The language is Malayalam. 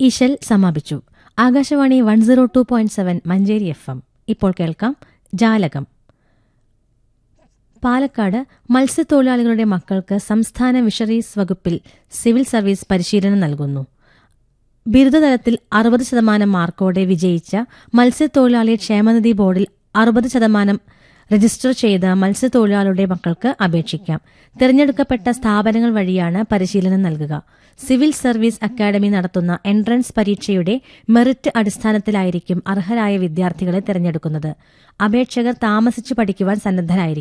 ഇശൽ സമാപിച്ചു. ആകാശവാണി 102.7 മഞ്ചേരി FM. ഇപ്പോൾ കേൾക്കാം ജാലകം. പാലക്കാട് മത്സ്യത്തൊഴിലാളികളുടെ മക്കൾക്ക് സംസ്ഥാന ഫിഷറീസ് വകുപ്പിൽ സിവിൽ സർവീസ് പരിശീലനം നൽകുന്നു. ബിരുദതലത്തിൽ 60% മാർക്കോടെ വിജയിച്ച മത്സ്യത്തൊഴിലാളി ക്ഷേമനിധി ബോർഡിൽ 60% രജിസ്റ്റർ ചെയ്ത മത്സ്യത്തൊഴിലാളികളുടെ മക്കൾക്ക് അപേക്ഷിക്കാം. തിരഞ്ഞെടുക്കപ്പെട്ട സ്ഥാപനങ്ങൾ വഴിയാണ് പരിശീലനം നൽകുക. സിവിൽ സർവീസ് അക്കാദമി നടത്തുന്ന എൻട്രൻസ് പരീക്ഷയുടെ മെറിറ്റ് അടിസ്ഥാനത്തിലായിരിക്കും അർഹരായ വിദ്യാർത്ഥികളെ തിരഞ്ഞെടുക്കുന്നത്. അപേക്ഷകർ താമസിച്ചു പഠിക്കുവാൻ സന്നദ്ധരായിരിക്കും.